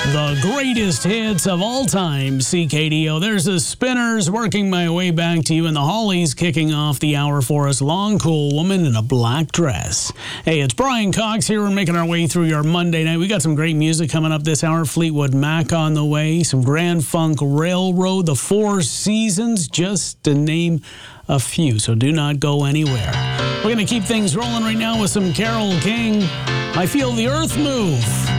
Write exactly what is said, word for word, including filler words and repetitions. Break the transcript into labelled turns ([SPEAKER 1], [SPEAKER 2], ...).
[SPEAKER 1] The greatest hits of all time, C K D O. There's the Spinners, working my way back to you, and the Hollies kicking off the hour for us. Long, cool woman in a black dress. Hey, it's Brian Cox here. We're making our way through your Monday night. We got some great music coming up this hour. Fleetwood Mac on the way, some Grand Funk Railroad, the Four Seasons, just to name a few. So do not go anywhere. We're going to keep things rolling right now with some Carole King. I Feel the Earth Move.